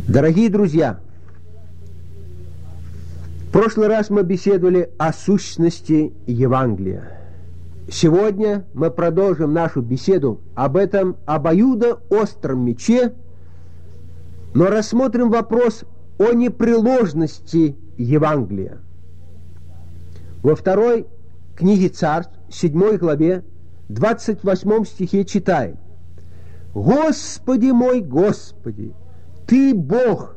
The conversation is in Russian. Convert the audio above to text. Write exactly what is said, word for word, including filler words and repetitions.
Дорогие друзья, в прошлый раз мы беседовали о сущности Евангелия. Сегодня мы продолжим нашу беседу об этом обоюдоостром мече, но рассмотрим вопрос о непреложности Евангелия. Во второй книге Царств, седьмой главе, двадцать восьмом стихе читаем: «Господи мой, Господи, Ты Бог,